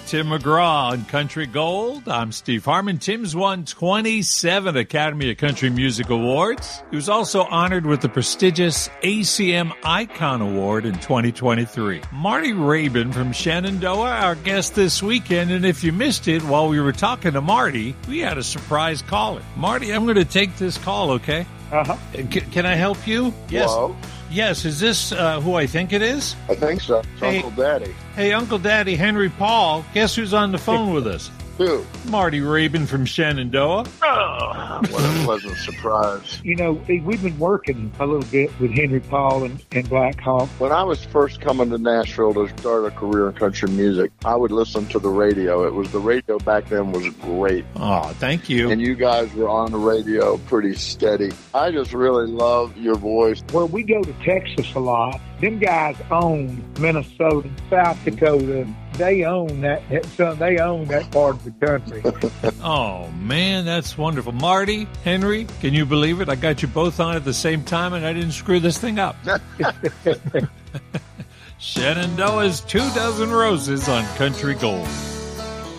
Tim McGraw on Country Gold. I'm Steve Harmon. Tim's won 27 Academy of Country Music Awards. He was also honored with the prestigious ACM Icon Award in 2023. Marty Rabin from Shenandoah, our guest this weekend. And if you missed it, while we were talking to Marty, we had a surprise caller. Marty, I'm going to take this call, okay? Uh-huh. Can I help you? Yes. Hello? Yes, is this who I think it is? I think so. It's Hey. Uncle Daddy. Hey, Uncle Daddy, Henry Paul, guess who's on the phone with us? Who? Marty Rabin from Shenandoah. What a pleasant surprise. You know, we've been working a little bit with Henry Paul and Black Hawk. When I was first coming to Nashville to start a career in country music, I would listen to the radio. The radio back then was great. Oh, thank you. And you guys were on the radio pretty steady. I just really love your voice. Where we go to Texas a lot, them guys own Minnesota, South Dakota. They own that. They own that part of the country. Oh, man, that's wonderful. Marty, Henry, can you believe it? I got you both on at the same time, and I didn't screw this thing up. Shenandoah's 2 Dozen Roses on Country Gold.